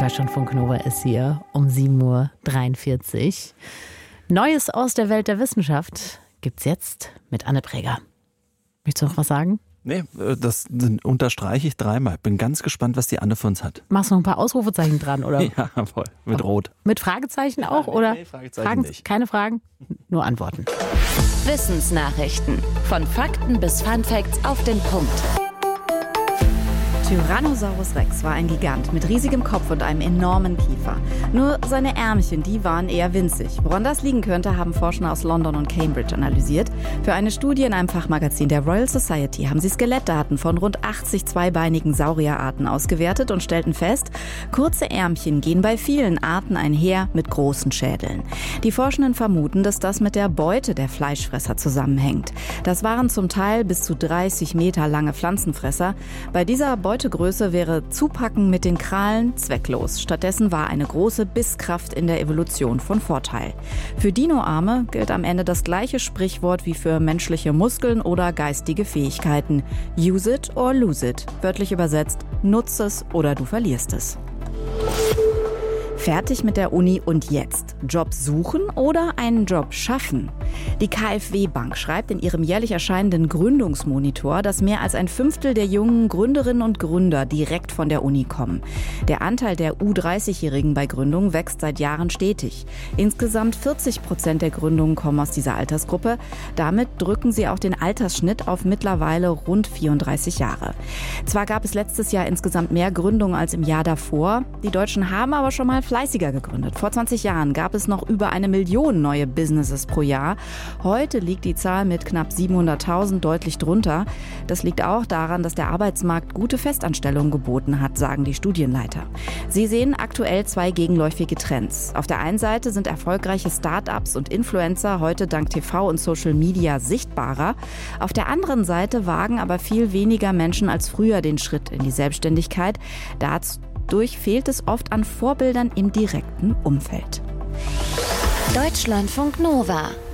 Deutschlandfunk Nova ist hier um 7.43 Uhr. Neues aus der Welt der Wissenschaft gibt's jetzt mit Anne Präger. Möchtest du noch was sagen? Nee, das unterstreiche ich dreimal. Bin ganz gespannt, was die Anne für uns hat. Machst du noch ein paar Ausrufezeichen dran, oder? Ja, voll. Mit Rot. Mit Fragezeichen auch, oder? Nee, Fragezeichen nicht. Keine Fragen, nur Antworten. Wissensnachrichten. Von Fakten bis Funfacts auf den Punkt. Tyrannosaurus Rex war ein Gigant mit riesigem Kopf und einem enormen Kiefer. Nur seine Ärmchen, die waren eher winzig. Woran das liegen könnte, haben Forscher aus London und Cambridge analysiert. Für eine Studie in einem Fachmagazin der Royal Society haben sie Skelettdaten von rund 80 zweibeinigen Saurierarten ausgewertet und stellten fest, kurze Ärmchen gehen bei vielen Arten einher mit großen Schädeln. Die Forschenden vermuten, dass das mit der Beute der Fleischfresser zusammenhängt. Das waren zum Teil bis zu 30 Meter lange Pflanzenfresser. Bei dieser Beutegröße wäre Zupacken mit den Krallen zwecklos. Stattdessen war eine große Bisskraft in der Evolution von Vorteil. Für Dinoarme gilt am Ende das gleiche Sprichwort wie für menschliche Muskeln oder geistige Fähigkeiten. Use it or lose it. Wörtlich übersetzt, nutz es oder du verlierst es. Fertig mit der Uni und jetzt? Job suchen oder einen Job schaffen? Die KfW-Bank schreibt in ihrem jährlich erscheinenden Gründungsmonitor, dass mehr als ein Fünftel der jungen Gründerinnen und Gründer direkt von der Uni kommen. Der Anteil der U30-Jährigen bei Gründungen wächst seit Jahren stetig. Insgesamt 40% der Gründungen kommen aus dieser Altersgruppe. Damit drücken sie auch den Altersschnitt auf mittlerweile rund 34 Jahre. Zwar gab es letztes Jahr insgesamt mehr Gründungen als im Jahr davor. Die Deutschen haben aber schon mal fleißiger gegründet. Vor 20 Jahren gab es noch über 1 Million neue Businesses pro Jahr. Heute liegt die Zahl mit knapp 700.000 deutlich drunter. Das liegt auch daran, dass der Arbeitsmarkt gute Festanstellungen geboten hat, sagen die Studienleiter. Sie sehen aktuell 2 gegenläufige Trends. Auf der einen Seite sind erfolgreiche Start-ups und Influencer heute dank TV und Social Media sichtbarer. Auf der anderen Seite wagen aber viel weniger Menschen als früher den Schritt in die Selbstständigkeit. Dadurch fehlt es oft an Vorbildern im direkten Umfeld. Deutschlandfunk Nova.